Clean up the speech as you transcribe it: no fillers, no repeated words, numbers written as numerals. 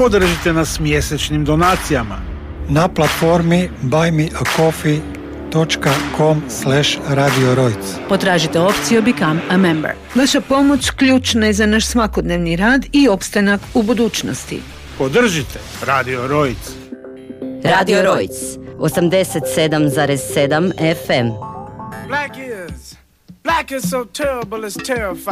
Podržite nas mjesečnim donacijama na platformi buymeacoffee.com/Radio Rojc. Potražite opciju Become a Member. Vaša pomoć ključna je za naš svakodnevni rad i opstanak u budućnosti. Podržite Radio Rojc. Radio Rojc, 87,7 FM. Black is so terrible, it's terrifying.